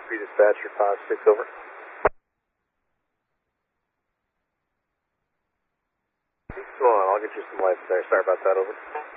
3 dispatcher, 5-6, over. Come on, I'll get you some lights there. Sorry about that, over.